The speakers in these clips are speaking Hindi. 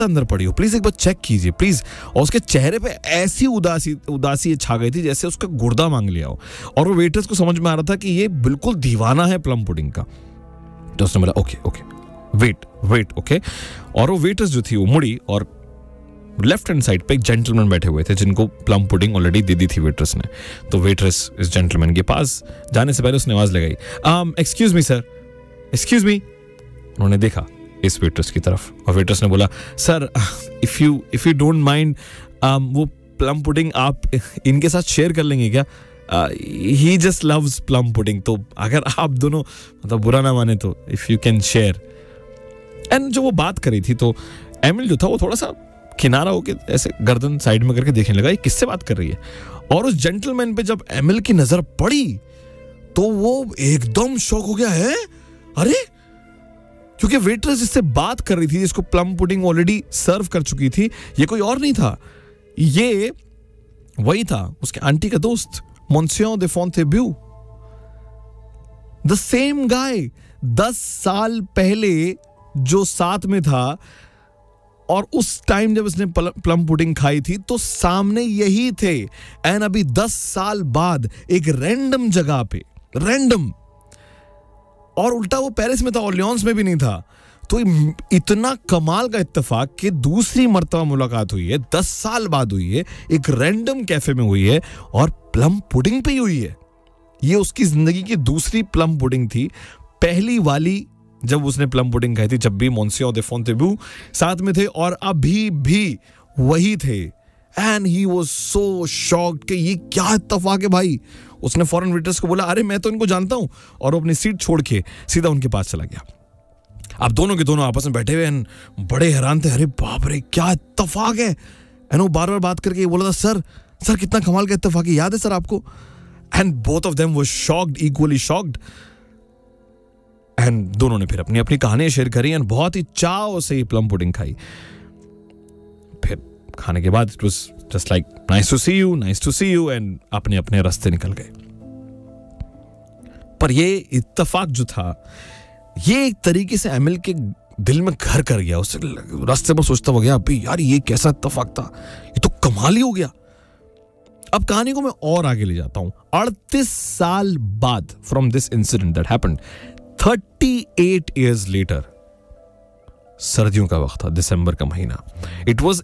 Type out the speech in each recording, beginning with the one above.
अंदर पड़ी हो, प्लीज एक बार चेक कीजिए प्लीज। और उसके चेहरे पे ऐसी उदासी छा गई थी जैसे उसका गुर्दा मांग लिया हो। और वो वेटर्स को समझ में आ रहा था कि ये बिल्कुल दीवाना है प्लम पुडिंग का। तो उसने बोला ओके वेट ओके। और वो वेटर्स जो थी वो मुड़ी और लेफ्ट हैंड साइड पे एक जेंटलमैन बैठे हुए थे जिनको प्लम पुडिंग ऑलरेडी दे दी थी वेटर्स ने। तो वेटर्स इस जेंटलमैन के पास जाने से पहले उसने आवाज लगाई, excuse me sir, excuse me. उन्होंने देखा इस वेटर्स की तरफ और वेटर्स ने बोला, sir if you don't mind, वो प्लम पुडिंग आप इनके साथ शेयर कर लेंगे क्या? ही जस्ट लव्स प्लम पुडिंग। तो अगर आप दोनों मतलब बुरा ना माने तो if you can share. And जो वो बात करी थी तो एमिल जो था वो थोड़ा सा किनारा होके ऐसे गर्दन साइड में करके देखने लगा ये किससे बात कर रही है। और उस जेंटलमैन पे जब एमिल की नजर पड़ी तो वो एकदम शॉक हो गया, है अरे, क्योंकि वेट्रेस जिससे बात कर रही थी, जिसको प्लम पुडिंग ऑलरेडी सर्व कर चुकी थी, ये कोई और नहीं था, ये वही था उसके आंटी का दोस्त मोंसियोर दे फोंटेब्यू, द सेम गाय 10 साल पहले जो साथ में था। और उस टाइम जब उसने प्लम पुडिंग खाई थी तो सामने यही थे। एंड अभी 10 साल बाद एक रैंडम जगह पे, रैंडम, और उल्टा वो पेरिस में था और लियोन्स में भी नहीं था। तो इतना कमाल का इत्तेफाक कि दूसरी मर्तबा मुलाकात हुई है, 10 साल बाद हुई है, एक रैंडम कैफे में हुई है और प्लम पुडिंग पे ही हुई है। ये उसकी जिंदगी की दूसरी प्लम पुडिंग थी। पहली वाली जब उसने प्लम पुडिंग खाई थी, जब भी मोंसियोर दे फोंटेब्यू साथ में थे और अभी भी वही थे। And he was so shocked कि ये क्या इत्तेफाक है भाई। उसने फॉरेन वेटर्स को बोला, अरे मैं तो इनको जानता हूं, और वो अपनी सीट छोड़ के सीधा उनके पास चला गया। अब दोनों के दोनों आपस में बैठे हुए हैं, बड़े हैरान थे, अरे बाप रे क्या इत्तेफाक है। एंड वो बार बार बात करके बोला था, सर कितना कमाल का इत्तेफाक है, याद है सर आपको? And both of them were shocked, equally shocked. And दोनों ने फिर अपनी अपनी कहानियां शेयर करी एंड बहुत ही चाव से ये प्लम पुडिंग खाई। फिर खाने के बाद it was just like nice to C you and अपने अपने रास्ते निकल गए। पर ये इत्तेफाक जो था, ये एक तरीके से एमिल के दिल में घर कर गया। उससे रास्ते पर सोचता हो गया, अभी यार ये कैसा इत्तेफाक था, ये तो कमाल ही हो गया। अब कहानी को मैं और आगे ले जाता हूं। 38 साल बाद from this incident that happened, 38 years later, सर्दियों का वक्त था, दिसंबर का महीना, इट वॉज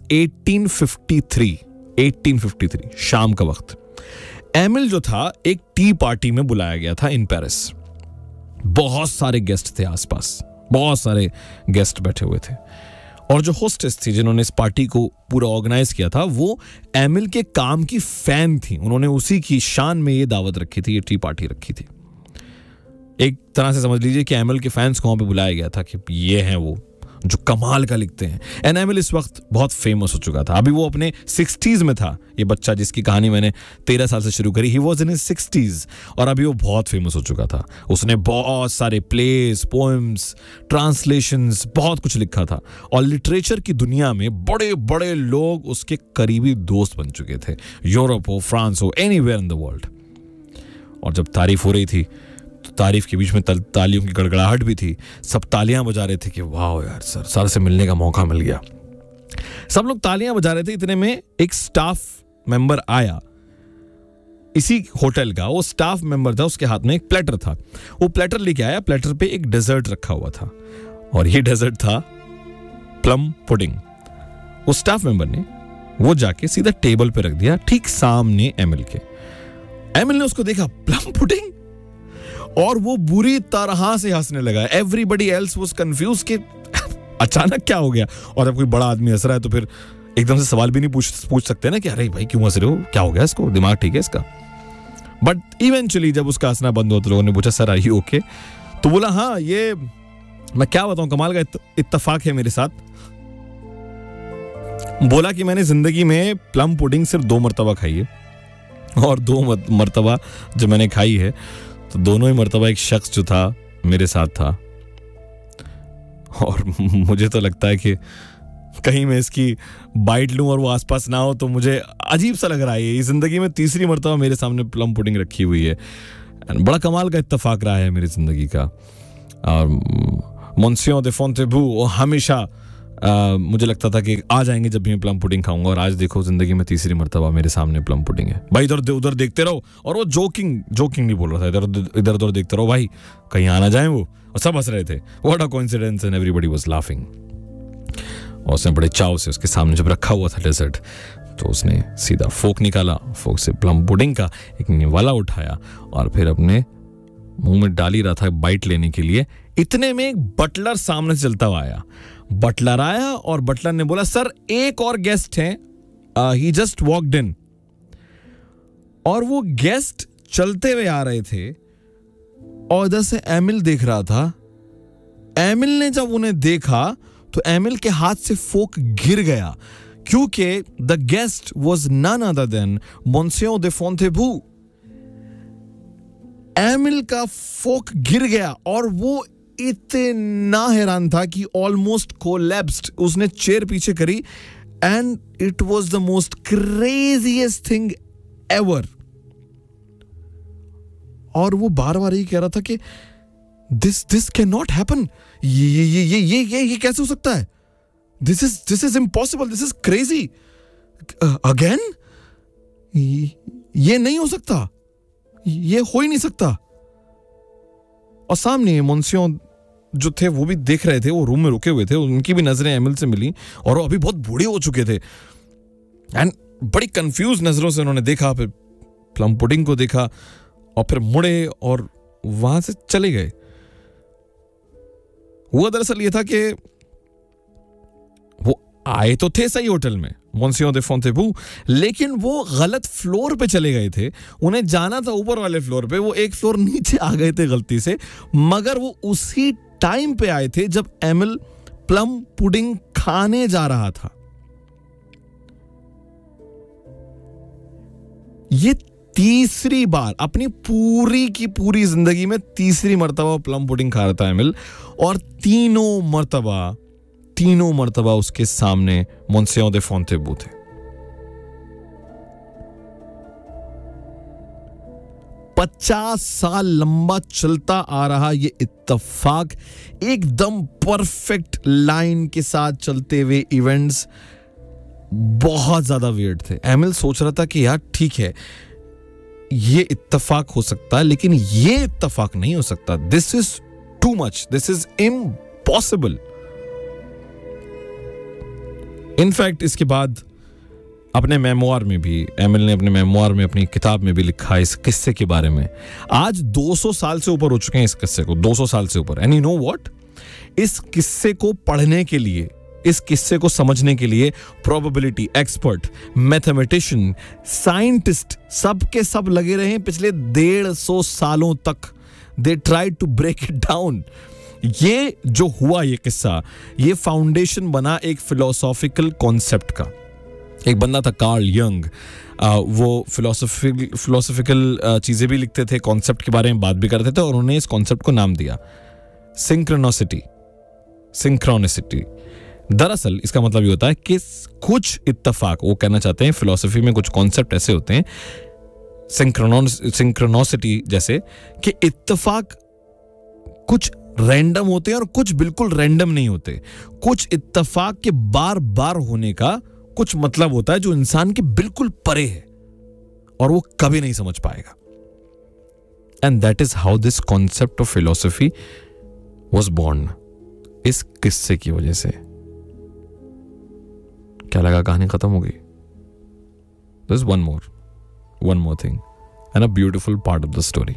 1853, शाम का वक्त। एमिल जो था एक टी पार्टी में बुलाया गया था इन पेरिस। बहुत सारे गेस्ट थे आसपास, बहुत सारे गेस्ट बैठे हुए थे। और जो होस्टेस थी जिन्होंने इस पार्टी को पूरा ऑर्गेनाइज किया था, वो एमिल के काम की फैन थी। उन्होंने उसी की शान में ये दावत रखी थी, ये टी पार्टी रखी थी। एक तरह से समझ लीजिए कि एमिल के फैंस को वहां पे बुलाया गया था कि ये हैं वो जो कमाल का लिखते हैं। एंड एमिल इस वक्त बहुत फेमस हो चुका था। अभी वो अपने 60s में था। ये बच्चा जिसकी कहानी मैंने 13 साल से शुरू करी, he was in his 60s, और अभी वो बहुत फेमस हो चुका था। उसने बहुत सारे प्लेस, पोएम्स, ट्रांसलेशंस, बहुत कुछ लिखा था। और लिटरेचर की दुनिया में बड़े बड़े लोग उसके करीबी दोस्त बन चुके थे, यूरोप हो, फ्रांस हो, एनीवेयर इन द वर्ल्ड। और जब तारीफ हो रही थी तो तारीफ के बीच में तालियों की गड़गड़ाहट भी थी। सब तालियां बजा रहे थे कि वाह यार, सर से मिलने का मौका मिल गया। सब लोग तालियां बजा रहे थे। इतने में एक स्टाफ मेंबर आया इसी होटल का। वो स्टाफ मेंबर था, उसके हाथ में एक प्लेटर था। वो प्लेटर लेके आया। प्लेटर पे एक डेजर्ट रखा हुआ था और ये डेजर्ट था प्लम पुडिंग। वो स्टाफ मेंबर ने वो जाके सीधा टेबल पे रख दिया, ठीक सामने एमिल के। एमिल ने उसको देखा, प्लम पुडिंग, और वो बुरी तरह से हंसने लगा। एवरीबडी एल्स वाज कंफ्यूज कि अचानक क्या हो गया। और जब कोई बड़ा आदमी हंस रहा है तो फिर एकदम से सवाल भी नहीं पूछ सकते ना कि अरे भाई क्यों हंस रहे हो, क्या हो गया इसको, दिमाग ठीक है इसका। बट इवेंचुअली जब उसका हंसना बंद हुआ तो लोगों ने पूछा, सर आर यू ओके? तो बोला, हाँ, ये मैं क्या बताऊं, कमाल का इत्तेफाक है मेरे साथ। बोला कि मैंने जिंदगी में प्लम पुडिंग सिर्फ 2 मरतबा खाई है, और 2 मरतबा जब मैंने खाई है तो दोनों ही मरतबा एक शख्स जो था मेरे साथ था। और मुझे तो लगता है कि कहीं मैं इसकी बाइट लूं और वो आसपास ना हो तो मुझे अजीब सा लग रहा है। ये जिंदगी में तीसरी मरतबा मेरे सामने प्लम पुडिंग रखी हुई है। बड़ा कमाल का इत्तेफाक रहा है मेरी जिंदगी का। और मोंसियोर दे फोंटेब्यू हमेशा मुझे लगता था कि आ जाएंगे जब भी मैं प्लम पुडिंग खाऊंगा, और आज देखो जिंदगी में तीसरी मर्तबा मेरे सामने प्लम पुडिंग है भाई। इधर उधर देखते रहो, और वो जोकिंग नहीं बोल रहा था, इधर उधर देखते रहो भाई, कहीं आना जाए वो, और सब हंस रहे थे। What a coincidence, and everybody was laughing. और उसने बड़े चाव से उसके सामने जब रखा हुआ था डेजर्ट, तो उसने सीधा फोक निकाला, फोक से प्लम पुडिंग का एक निवाला उठाया और फिर अपने मुंह में डाल ही रहा था बाइट लेने के लिए। इतने में एक बटलर सामने से चलता हुआ आया। बटलर आया और बटलर ने बोला, सर एक और गेस्ट हैं, ही जस्ट वॉक्ड इन। और वो गेस्ट चलते हुए आ रहे थे और इधर से एमिल देख रहा था। एमिल ने जब उन्हें देखा तो एमिल के हाथ से फोक गिर गया, क्योंकि the guest was none other than मोंसियोर they फोंटेबू। Emil का फोक गिर गया और वो इतना हैरान था कि ऑलमोस्ट कोलैप्स्ड। उसने चेयर पीछे करी, and it was the most craziest thing ever. और वो बार बार ये कह रहा था कि दिस कैन नॉट हैपन, ये कैसे हो सकता है, this is impossible, this is crazy again, ये नहीं हो सकता, ये हो ही नहीं सकता। और सामने मोंसियोर जो थे वो भी देख रहे थे, वो रूम में रुके हुए थे, उनकी भी नजरें एमिल से मिली, और वो अभी बहुत बूढ़े हो चुके थे, एंड बड़ी कंफ्यूज नजरों से उन्होंने देखा, फिर प्लम पुडिंग को देखा और फिर मुड़े और वहां से चले गए। हुआ दरअसल ये था कि वो आए तो थे सही होटल में, मोंसियोर दे फोंटेबू, लेकिन वो गलत फ्लोर पे चले गए थे। उन्हें जाना था ऊपर वाले फ्लोर पे, वो एक फ्लोर नीचे आ गए थे गलती से, मगर वो उसी टाइम पे आए थे जब एमिल प्लम पुडिंग खाने जा रहा था। ये तीसरी बार अपनी पूरी की पूरी जिंदगी में तीसरी मर्तबा प्लम पुडिंग खा रहा था एमिल, और तीनों मर्तबा उसके सामने मोंसियोर दे फोंटेबू थे। पचास साल लंबा चलता आ रहा ये इत्तेफाक, एकदम परफेक्ट लाइन के साथ चलते हुए इवेंट्स बहुत ज्यादा वियर्ड थे। एमिल सोच रहा था कि यार ठीक है, ये इत्तेफाक हो सकता है, लेकिन ये इत्तेफाक नहीं हो सकता, this is too much, this is impossible. In fact इसके बाद अपने मेमोआर में भी, एमिल ने अपने मेमोआर में, अपनी किताब में भी लिखा इस किस्से के बारे में। आज 200 साल से ऊपर हो चुके हैं इस किस्से को, 200 साल से ऊपर। एंड यू नो व्हाट, इस किस्से को पढ़ने के लिए, इस किस्से को समझने के लिए प्रोबेबिलिटी एक्सपर्ट, मैथमेटिशियन, साइंटिस्ट सब के सब लगे रहे हैं पिछले 150 सालों तक। They tried to break it down. ये जो हुआ, ये किस्सा, ये फाउंडेशन बना एक फिलोसॉफिकल कॉन्सेप्ट का। एक बंदा था कार्ल यंग, वो फिलोसॉफिकल चीजें भी लिखते थे, कॉन्सेप्ट के बारे में बात भी करते थे, और उन्होंने इस कॉन्सेप्ट को नाम दिया सिंक्रोनिसिटी। दरअसल इसका मतलब ये होता है कि कुछ इत्तेफाक, वो कहना चाहते हैं फिलॉसफी में कुछ कॉन्सेप्ट ऐसे होते हैं सिंक्रोनोसिटी जैसे, कि इत्तेफाक कुछ रैंडम होते हैं और कुछ बिल्कुल रैंडम नहीं होते। कुछ इत्तेफाक के बार बार होने का कुछ मतलब होता है जो इंसान के बिल्कुल परे है और वो कभी नहीं समझ पाएगा। And that is how this concept of philosophy was born. इस किस्से की वजह से क्या लगा, कहानी खत्म हो गई? There's one more thing and a beautiful part of the story.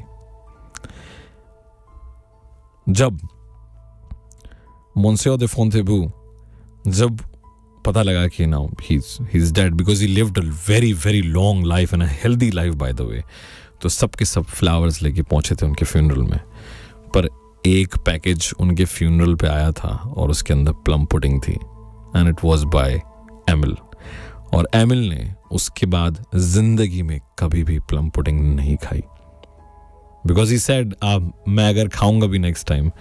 जब Monsieur de Fontaibu, जब पता लगा कि now he's dead because he lived a very very long life and a healthy life by the way, तो सबके सब फ्लावर्स लेके पहुंचे थे उनके फ्यूनरल में। पर एक पैकेज उनके फ्यूनरल पे आया था और उसके अंदर प्लम पुडिंग थी, and it was by Emil. और एमिल ने उसके बाद जिंदगी में कभी भी प्लम पुडिंग नहीं खाई, बिकॉज ही सेड मैं अगर खाऊंगा भी नेक्स्ट टाइम,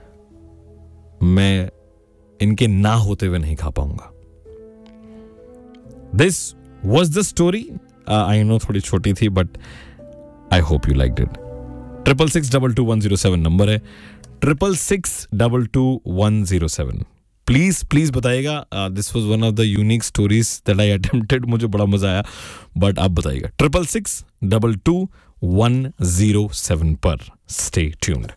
मैं इनके ना होते हुए नहीं खा पाऊंगा। This was the story. I know थोड़ी छोटी थी, but I hope you liked it. 666222107 number है, 666222107। प्लीज प्लीज बताइएगा. This was one of the unique stories that I attempted. मुझे बड़ा मजा आया. बट आप बताइएगा 666-22-107 पर. Stay tuned.